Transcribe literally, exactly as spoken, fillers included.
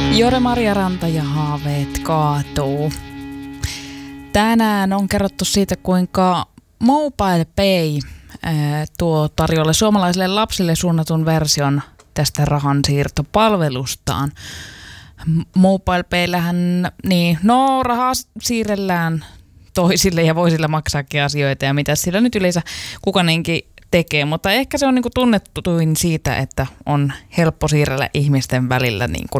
Jore-Maria Ranta ja haaveet kaatuu. Tänään on kerrottu siitä, kuinka MobilePay tuo tarjolle suomalaisille lapsille suunnatun version tästä rahansiirtopalvelustaan. MobilePayllähän, niin, no rahaa siirrellään toisille ja voi sillä maksaakin asioita ja mitä sillä nyt yleensä kuka niinkin tekee, mutta ehkä se on niinku tunnettuin siitä, että on helppo siirrellä ihmisten välillä niinku